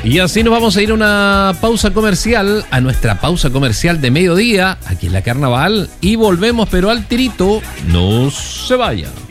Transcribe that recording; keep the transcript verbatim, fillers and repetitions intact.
Y así nos vamos a ir a una pausa comercial, a nuestra pausa comercial de mediodía, aquí en la Carnaval, y volvemos, pero al tirito, no se vaya.